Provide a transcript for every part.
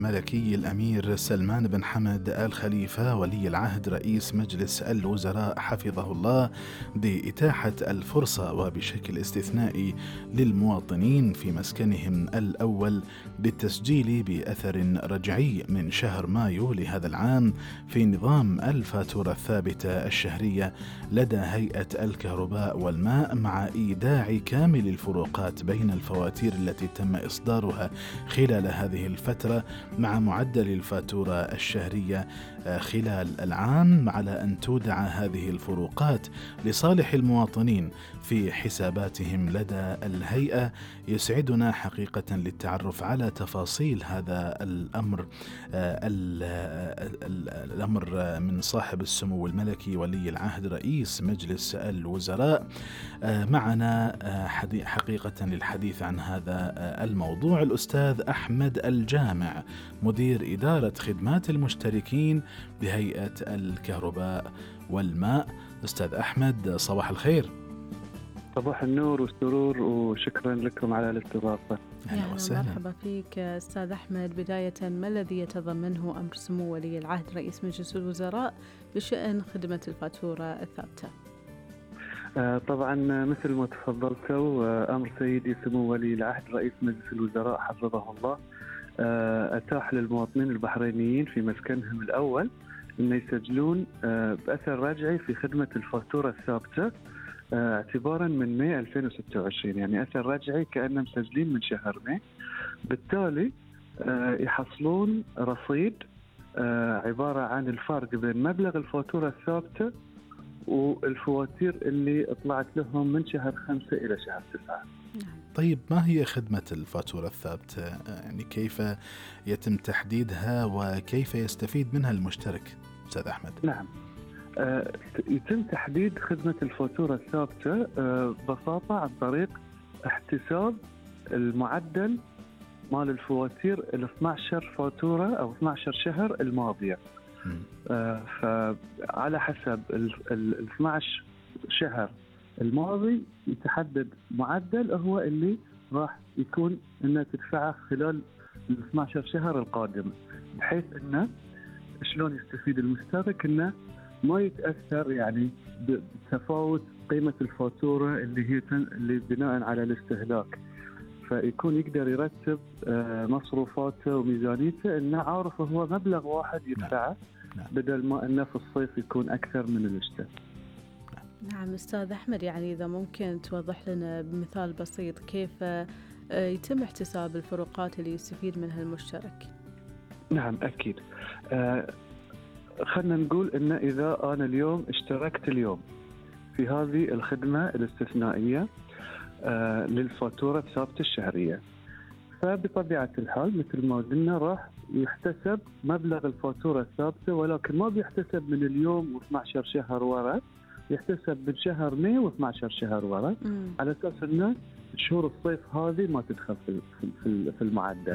ملكي الأمير سلمان بن حمد آل خليفة ولي العهد رئيس مجلس الوزراء حفظه الله بإتاحة الفرصة وبشكل استثنائي للمواطنين في مسكنهم الأول بالتسجيل بأثر رجعي من شهر مايو لهذا العام في نظام الفاتورة الثابتة الشهرية لدى هيئة الكهرباء والماء، مع إيداع كامل الفروقات بين الفواتير التي تم إصدارها خلال هذه الفترة مع معدل الفاتورة الشهرية خلال العام، على أن تودع هذه الفروقات لصالح المواطنين في حساباتهم لدى الهيئة. يسعدنا حقيقة للتعرف على تفاصيل هذا الأمر من صاحب السمو الملكي ولي العهد رئيس مجلس الوزراء. معنا حقيقة للحديث عن هذا الموضوع الأستاذ أحمد الجامع، مدير إدارة خدمات المشتركين بهيئة الكهرباء والماء. أستاذ أحمد، صباح الخير. صباح النور والسرور، وشكرا لكم على الاستضافة. أهلا وسهلا. مرحبا فيك أستاذ أحمد. بداية، ما الذي يتضمنه أمر سمو ولي العهد رئيس مجلس الوزراء بشأن خدمة الفاتورة الثابتة؟ طبعا مثل ما تفضلتوا، أمر سيدي سمو ولي العهد رئيس مجلس الوزراء حفظه الله أتاح للمواطنين البحرينيين في مسكنهم الأول أن يسجلون بأثر رجعي في خدمة الفاتورة الثابتة اعتبارا من ماي 2026. يعني أثر رجعي كأنهم مسجلين من شهر ماي. بالتالي يحصلون رصيد عبارة عن الفرق بين مبلغ الفاتورة الثابتة والفواتير اللي طلعت لهم من شهر 5 إلى شهر 9. طيب، ما هي خدمة الفاتورة الثابتة؟ يعني كيف يتم تحديدها وكيف يستفيد منها المشترك أستاذ أحمد؟ نعم، يتم تحديد خدمة الفاتورة الثابتة ببساطة عن طريق احتساب المعدل مال الفواتير ال 12 فاتورة أو 12 شهر الماضية. فعلى حسب ال 12 شهر الماضي يتحدد معدل هو اللي راح يكون انه تدفعه خلال ال 12 شهر القادمة، بحيث انه شلون يستفيد المشترك انه ما يتأثر يعني بتفاوت قيمة الفاتورة اللي بناء على الاستهلاك، فيكون يقدر يرتب مصروفاته وميزانيته انه عارف هو مبلغ واحد يدفعه بدل ما انه في الصيف يكون اكثر من الشتاء. نعم أستاذ أحمد، يعني إذا ممكن توضح لنا بمثال بسيط كيف يتم احتساب الفروقات اللي يستفيد منها المشترك؟ نعم أكيد. خلنا نقول إن إذا أنا اليوم اشتركت اليوم في هذه الخدمة الاستثنائية للفاتورة الثابتة الشهرية، فبطبيعة الحال مثل ما قلنا راح يحتسب مبلغ الفاتورة الثابتة، ولكن ما بيحتسب من اليوم و12 شهر وراء، يحتسب من شهر ماي و12 شهر وراء، على أساس أنه شهور الصيف هذه ما تدخل في المعدل.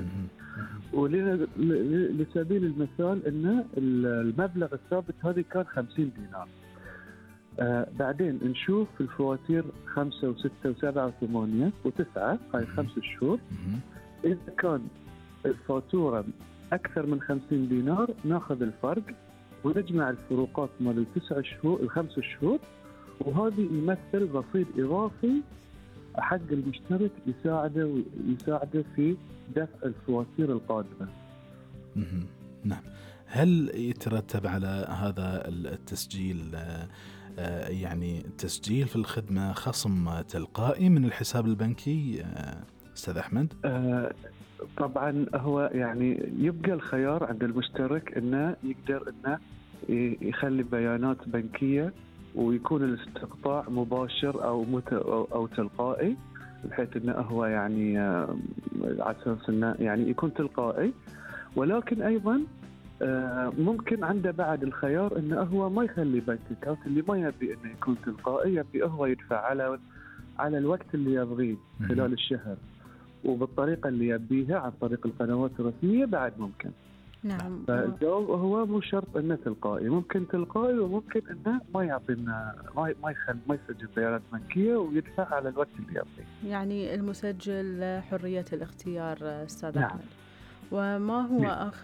ولسبيل المثال أن المبلغ الثابت هذه كان 50 دينار. بعدين نشوف في الفواتير 5 و6 و7 و8 و9، هاي 5 شهور، إذا كان الفاتورة أكثر من 50 دينار ناخذ الفرق ونجمع الفروقات مال ال5 شهور، وهذه يمثل رصيد إضافي حق المشترك يساعده في دفع الفواتير القادمة. نعم. هل يترتب على هذا التسجيل يعني تسجيل في الخدمة خصم تلقائي من الحساب البنكي أستاذ أحمد؟ طبعا هو يعني يبقى الخيار عند المشترك انه يقدر انه يخلي بيانات بنكية ويكون الاستقطاع مباشر او تلقائي، بحيث انه هو يعني على اساس انه يعني يكون تلقائي. ولكن ايضا ممكن عنده بعد الخيار انه هو ما يخلي بنك اكاونت، اللي ما يبي انه يكون تلقائي، يبي هو يدفع على الوقت اللي يبغيه خلال الشهر وبالطريقة اللي يبيها عن طريق القنوات الرسمية بعد ممكن. نعم. فالجواب هو مو شرط انه تلقائي، ممكن تلقائي وممكن انه ما يعطينا ما يسجل بيانات بنكية ويدفع على الوقت اللي يبغيه. يعني المسجل حرية الاختيار أستاذ نعم. أحمد. وما هو نعم. آخر